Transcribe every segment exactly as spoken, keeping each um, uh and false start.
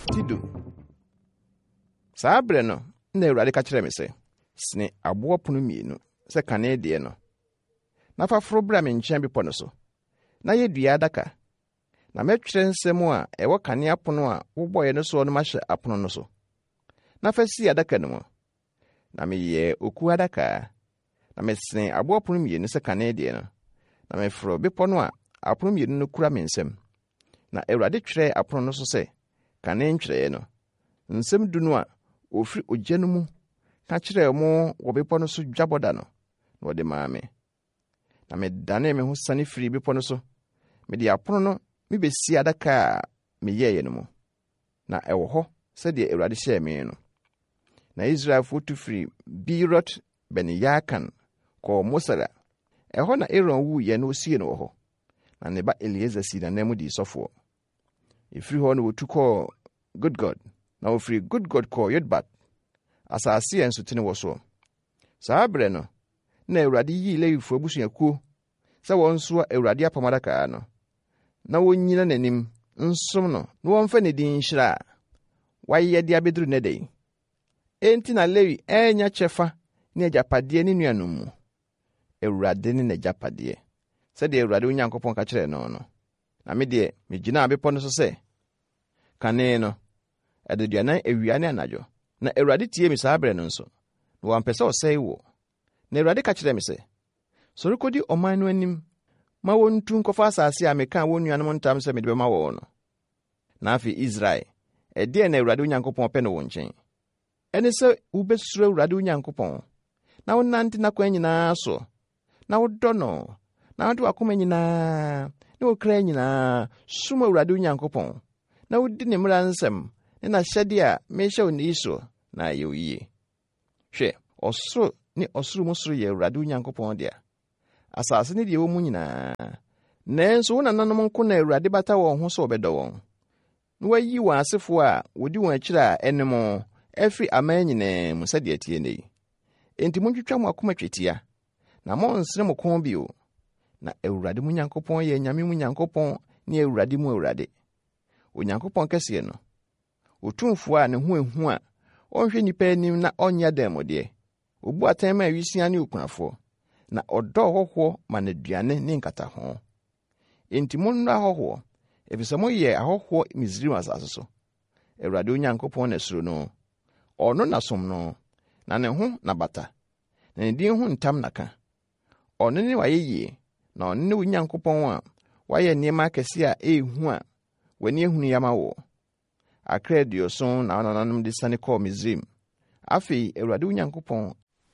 tido. Saa bere no na Awurade ka kyerɛ me sɛ, sene aboɔ pono mmienu sɛ kane deɛ no. Na faforo bra me nkyɛn bepɔ no so. Na yɛ dua adaka. Na mɛtwerɛ nsɛm a ɛwɔ kane apono a wobɔɔ no so no mahyɛ apono no so. Na fa si adaka no mu. Na meyɛ oku adaka. Na mesene aboɔ pono mmienu sɛ kane deɛ no. Na meforo bepɔ no a apono mmienu no kura me nsɛm. Na Awurade twerɛ apono no so sɛ kane ntwerɛeɛ no. Nsɛm du no a ofiri ogya no mu ka kyerɛ mo wɔ bepɔ no so dwabɔda no. Na wɔde maa me. Na medane me ho sane firi bepɔ no so. Mede apono no mebesi adaka a meyɛeɛ no mu. Na ɛwɔ hɔ sɛdeɛ Awurade hyɛɛ me no. Na Israelfo tu firi Beerot Ben-Yaakan kɔɔ Mosera. Ɛhɔ na Aaron wuyɛ na osie no wɔ hɔ. Na ne ba Eliezer si na namu di sɔfoɔ. Efiri hɔ na wotu kɔɔ Gudgod. Na ofiri Gudgod kɔɔ Yotbat. Asase a nsutene wɔ so. Saa bere no na Awurade yi Lewifo abusuakuo sɛ wɔn nso Awurade apam adaka no. Na wonyina n'anim nsom no na wɔmfa ne din nhyira a wayɛ de abeduru ne dai. Enti na Lewi ɛnya kyɛfa ne agyapadeɛ ne nuanom mu. Awurade ne n'agyapadeɛ. Sɛdeɛ Awurade Onyankopɔn ka kyerɛ no no. Na me deɛ megyina abepɔ no so sɛ kane no adeduanan awia ne anadwo. Na Awurade tie me saa bere no nso. Na wampɛ sɛ ɔsɛe wo. Na Awurade ka kyerɛ me sɛ, sɔre kɔdi ɔman no anim ma wontu nkɔfa asase a meka wɔn nuanom ntam sɛ mede bɛma wɔn no. Na afei Israel, ɛdeɛ na Awurade Onyankopɔn pɛ no wo nkyɛn. Ɛne sɛ wobɛsuro Awurade Onyankopɔn na wonante n'akwan nyinaa so. Na wodɔ no, na wode wakoma nyinaa, ne wo kra nyinaa, som Awurade Onyankopɔn, na wodi ne mmara nsɛm, ne n'ahyɛde a mehyɛ wo ne so na ayɛ wo yie. Hwɛ, ɔsoro ne ɔsoro mu soro yɛ Awurade Onyankopɔn dea. Asase ne deɛ wɔ mu nyinaa. Nanso wo nananom nko na Awurade bata wɔn ho sɛ ɔbɛdɔ wɔn. Na wayi wɔn asefo a wodi wɔn akyiri a ɛnem afiri aman nyinaa mu sɛdeɛ tie ne yi. Enti montwitwa mo akoma twetia. Na monsene mo kɔn bio. Na Awurade mu Nyankopɔn yɛ Nyame mu Nyankopɔn ne Awurade mu Awurade. Onyankopɔn kɛseɛ no. Otumfo a ne ho ehu a ɔnhwɛ nipa anim na ɔnyɛ dɛmɔdeɛ. Obu atan ma awisia ne okunafo. Na ɔdɔ hɔhoɔ ma na aduane ne nkataho. Enti monnɔ ahɔhoɔ. Efisɛ moyɛ ahɔhoɔ Misraim asase so. Awurade Onyankopɔn na suro no. Ɔno na som no. Na ne ho na bata. Na ne din ho ntam naka. Ɔno ne wayɛ yie. Na ɔno ne Onyankopɔn a wayɛ nneɛma akɛse a ehu a w'ani ehunu yama wo. Akra aduoson na ɔnananom de sane kɔɔ Misraim. Afei Awurade Onyankopɔn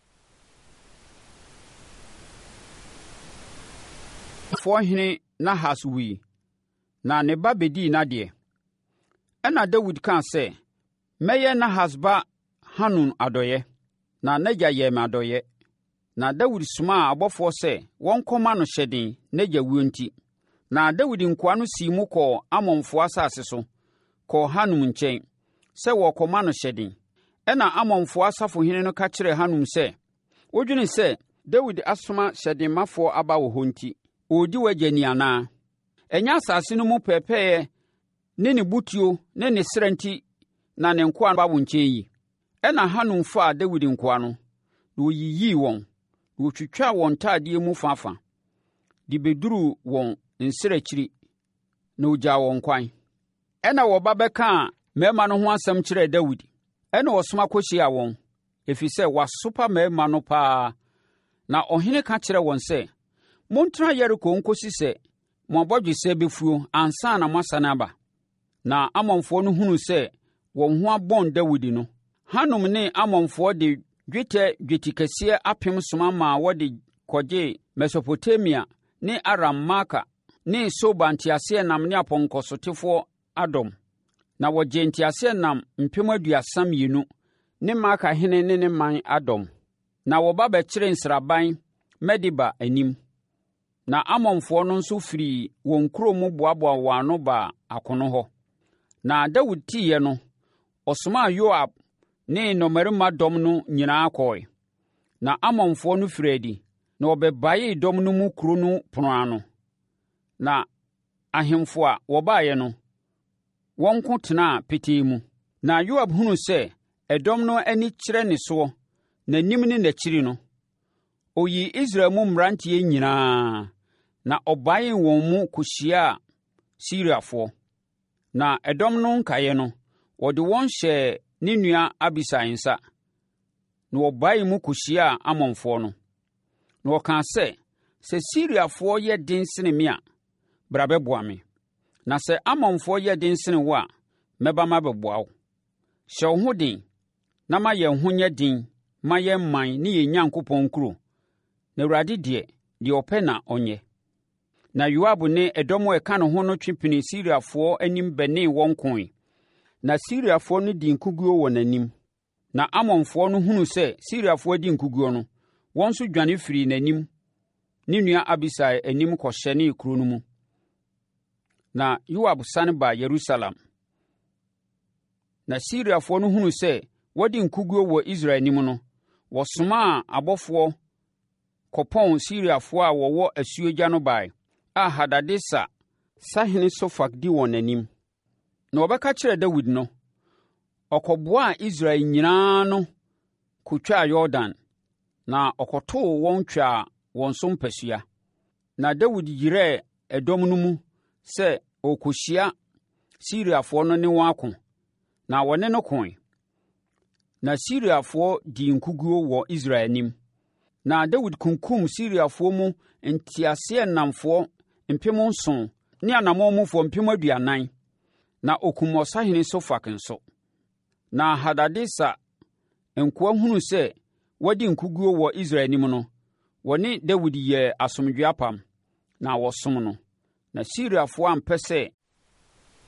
Fohene Nahas wui, na ne ba bedii n'adeɛ. Ɛna Dawid kaa sɛ, mɛyɛ Nahas ba Hanun adɔyɛ, na n'agya yɛ me adɔyɛ. Na Dawid somaa abɔfoɔ sɛ wɔnkɔma no hyɛden n'agya wuo nti. Na Dawid nkoa no sii mu kɔɔ Amonfoɔ asase so, kɔɔ Hanun nkyɛn, sɛ wɔkɔma no hyɛden. Ɛna Amonfoɔ asafohene no ka kyerɛɛ Hanun sɛ, wodwene sɛ Dawid asoma hyɛdenmafoɔ aba wɔ hɔ nti, ɔredi w'agya ni anaa? Ɛnyɛ asase no mu pɛpɛɛ ne ne butuo ne ne srɛ nti na ne nkoa ba wo nkyɛn yi. Ɛna Hanun faa Dawid nkoa no, na oyiyii wɔn, na wɔtwitwaa wɔn ntadeɛ mu faafa, de bɛduruu wɔn nsrɛkyiri, na ogyaa wɔn kwan. Ɛna wɔba bɛkaa mmarima no ho asɛm kyerɛɛ Dawid. Ɛna ɔsoma kɔhyiaa wɔn, ɛfiri sɛ wasopa mmarima no paa. Na ɔhene ka kyerɛɛ wɔn sɛ, montena Yeriko nkɔsi sɛ mo abɔdwesɛ bɛfuo ansa na moasane aba. Na Amonfoɔ no hunuu sɛ wɔn ho abɔn Dawid no, Hanun ne Amonfoɔ de dwetɛ dwetikɛseɛ apem soma maa wɔde kɔgye Mesopotamia ne Aram-Maaka ne Soba nteaseɛnam ne apɔnkɔsotefoɔ adɔm. Na wɔgye nteaseɛnam mpem aduasa mmienu ne Maakahene ne ne man adɔm. Na wɔba bɛkyeree nsraban Mediba anim. Na Amonfoɔ no nso firi wɔn kuro mu boaboa wɔn ano baa akono hɔ. Na Dawid tiiɛ no, ɔsomaa Yoab ne nnɔmmarima dɔm no nyinaa kɔe. Na Amonfoɔ no firi adi, na wɔbɛbaee dɔm no mu kuro no pono ano. Na ahemfo a wɔbaeɛ no, wɔn ko tenaa petee mu. Na Yoab hunuu sɛ ɛdɔm no ani kyerɛ ne soɔ, n'anim ne n'akyiri no, ɔyii Israel mu mmeranteɛ nyinaa, na ɔbaee wɔn mu kɔhyiaa Siriafoɔ. Na ɛdɔm no nkaeɛ no, wɔde wɔn hyɛɛ ne nua Abisai nsa, na wɔbaee mu kɔhyiaa Amonfoɔ no. Na wɔkaa sɛ, sɛ Siriafoɔ yɛ den sene me a, bra bɛboa me. Na sɛ Amonfoɔ yɛ den sene wo a, mɛba mabɛboa wo. Hyɛ wo ho den, na ma yɛn ho nyɛ den ma yɛn man ne yɛn Nyankopɔn nkuro. Na Awurade deɛ, deɛ ɔpɛ na ɔnyɛ. Na Yoab ne ɛdɔm a ɛka ne ho no twe pene Siriafoɔ anim bɛnee wɔn koe. Na Siriafoɔ no di nkuguo wɔ n'anim. Na Amonfoɔ no hunuu sɛ Siriafoɔ di nkuguo no, wɔn nso dwane firii n'anim ne nua Abisai anim kɔhyɛnee kuro no mu. Na Yoab sane baa Yerusalem. Na Siriafoɔ no hunuu sɛ wɔdi nkuguo wɔ Israel anim no, wɔsomaa abɔfoɔ kɔpɔn Siriafoɔ a wɔwɔ asuogya no bae, a Hadadeser sahene Sofak di wɔn anim. Na wɔbɛka kyerɛɛ Dawid no, ɔkɔboaa Israel nyinaa no kɔtwaa Yordan, na ɔkɔtoo wɔn twaa wɔn so mpasua. Na Dawid yerɛɛ ɛdɔm no mu sɛ ɔrekɔhyia Siriafoɔ no ne wɔn ako, na wɔne no koe. Na Siriafoɔ dii nkuguo wɔ Israel anim. Na Dawid kunkum Siriafoɔ mu nteaseɛnamfoɔ mpem nson ne anammɔnmufoɔ mpem aduanan, na ɔkum ɔsahene Sofak nso. Na Hadadeser nkoa hunuu sɛ wɔadi nkuguo wɔ Israel anim no, wɔne Dawid yɛɛ asomdwoeɛ apam, na wɔsom no. Na Siriafoɔ ampɛ sɛ